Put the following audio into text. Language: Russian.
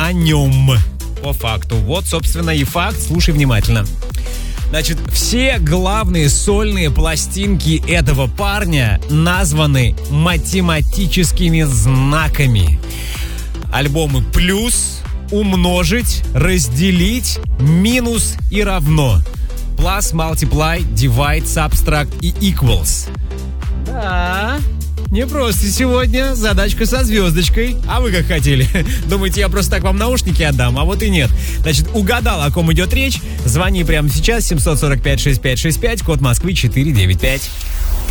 о нем. По факту. Вот, собственно, и факт. Слушай внимательно. Значит, все главные сольные пластинки этого парня названы математическими знаками. Альбомы плюс, умножить, разделить, минус и равно. Plus, multiply, divide, subtract и equals. Да, не просто сегодня. Задачка со звездочкой. А вы как хотели? Думаете, я просто так вам наушники отдам? А вот и нет. Значит, угадал, о ком идет речь? Звони прямо сейчас. 745-6565, код Москвы 495.